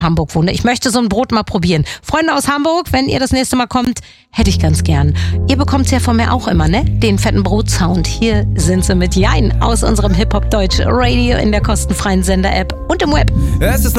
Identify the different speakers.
Speaker 1: Hamburg wohne. Ich möchte so ein Brot mal probieren. Freunde aus Hamburg, wenn ihr das nächste Mal kommt, hätte ich ganz gern. Ihr bekommt es ja von mir auch immer, ne? Den fetten Brotsound. Hier sind sie mit Jein aus unserem Hip-Hop-Deutsch Radio in der kostenfreien Sender-App und im Web.
Speaker 2: Es ist